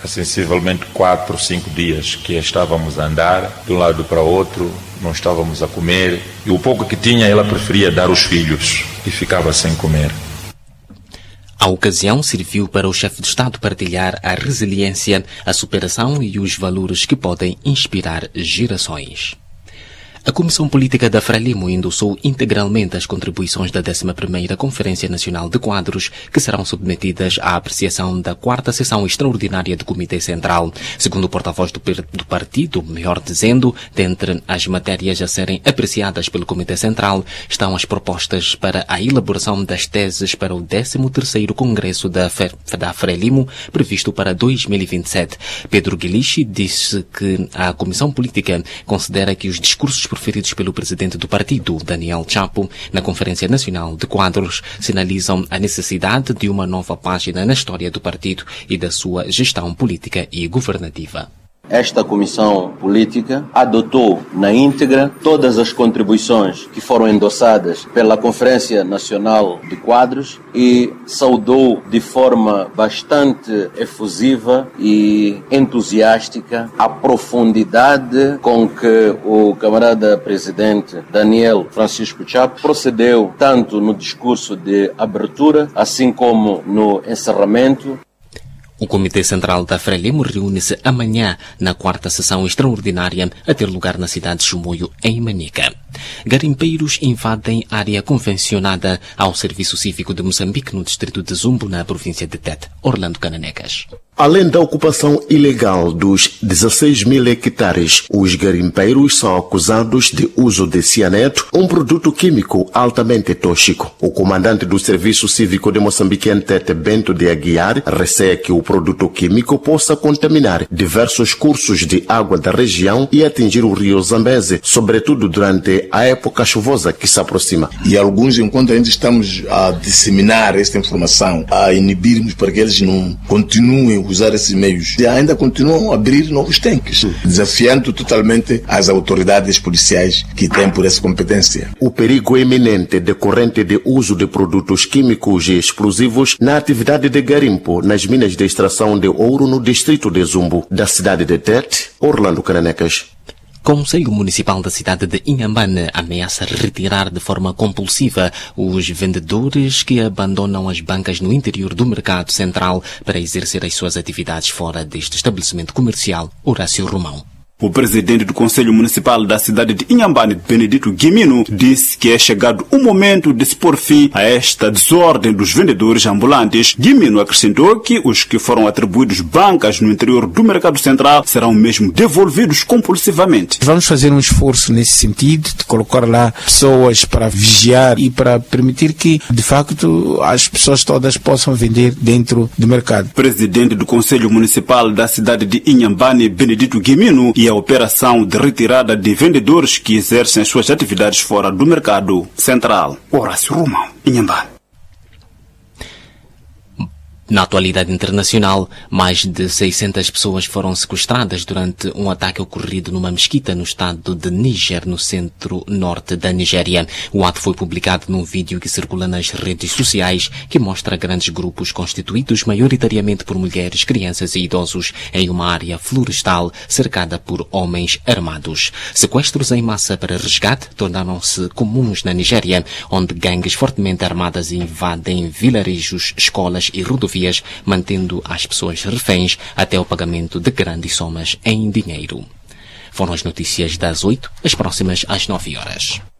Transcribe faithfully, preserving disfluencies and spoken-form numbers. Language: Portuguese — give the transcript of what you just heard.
sensivelmente quatro, cinco dias que estávamos a andar de um lado para o outro, não estávamos a comer, e o pouco que tinha ela preferia dar aos filhos e ficava sem comer. A ocasião serviu para o chefe de Estado partilhar a resiliência, a superação e os valores que podem inspirar gerações. A Comissão Política da Frelimo endossou integralmente as contribuições da décima primeira Conferência Nacional de Quadros, que serão submetidas à apreciação da quarta sessão extraordinária do Comitê Central. Segundo o porta-voz do, do partido, melhor dizendo, dentre as matérias a serem apreciadas pelo Comitê Central estão as propostas para a elaboração das teses para o décimo terceiro Congresso da, Fe, da Frelimo, previsto para dois mil e vinte e sete. Pedro Guilichi disse que a Comissão Política considera que os discursos proferidos pelo presidente do partido, Daniel Chapo, na Conferência Nacional de Quadros, sinalizam a necessidade de uma nova página na história do partido e da sua gestão política e governativa. Esta comissão política adotou na íntegra todas as contribuições que foram endossadas pela Conferência Nacional de Quadros e saudou de forma bastante efusiva e entusiástica a profundidade com que o camarada presidente Daniel Francisco Chapo procedeu tanto no discurso de abertura, assim como no encerramento. O Comitê Central da Frelimo reúne-se amanhã na quarta sessão extraordinária a ter lugar na cidade de Chimoio, em Manica. Garimpeiros invadem área convencionada ao Serviço Cívico de Moçambique no distrito de Zumbo, na província de Tete. Orlando Cananecas. Além da ocupação ilegal dos dezesseis mil hectares, os garimpeiros são acusados de uso de cianeto, um produto químico altamente tóxico. O comandante do Serviço Cívico de Moçambique em Tete, Bento de Aguiar, receia que o produto químico possa contaminar diversos cursos de água da região e atingir o rio Zambeze, sobretudo durante a época chuvosa que se aproxima. E alguns, enquanto ainda estamos a disseminar esta informação, a inibirmos para que eles não continuem usar esses meios, e ainda continuam a abrir novos tanques, desafiando totalmente as autoridades policiais que têm por essa competência. O perigo iminente decorrente de uso de produtos químicos e explosivos na atividade de garimpo nas minas de extração de ouro no distrito de Zumbo, da cidade de Tete, Orlando Cananecas. Conselho Municipal da cidade de Inhambane ameaça retirar de forma compulsiva os vendedores que abandonam as bancas no interior do mercado central para exercer as suas atividades fora deste estabelecimento comercial. Horácio Romão. O presidente do Conselho Municipal da cidade de Inhambane, Benedito Guimino, disse que é chegado o momento de se pôr fim a esta desordem dos vendedores ambulantes. Guimino acrescentou que os que foram atribuídos bancas no interior do mercado central serão mesmo devolvidos compulsivamente. Vamos fazer um esforço nesse sentido, de colocar lá pessoas para vigiar e para permitir que, de facto, as pessoas todas possam vender dentro do mercado. Presidente do Conselho Municipal da cidade de Inhambane, Benedito Guimino, e a operação de retirada de vendedores que exercem suas atividades fora do mercado central. Horácio Romão, Inhambane. Na atualidade internacional, mais de seiscentas pessoas foram sequestradas durante um ataque ocorrido numa mesquita no estado de Níger, no centro-norte da Nigéria. O ato foi publicado num vídeo que circula nas redes sociais, que mostra grandes grupos constituídos maioritariamente por mulheres, crianças e idosos em uma área florestal cercada por homens armados. Sequestros em massa para resgate tornaram-se comuns na Nigéria, onde gangues fortemente armadas invadem vilarejos, escolas e rodovias, mantendo as pessoas reféns até o pagamento de grandes somas em dinheiro. Foram as notícias das oito, as próximas às nove horas.